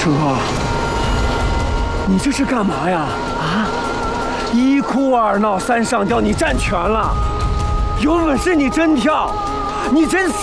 成哥，你这是干嘛呀？啊！一哭二闹三上吊，你占全了。有本事你真跳，你真死！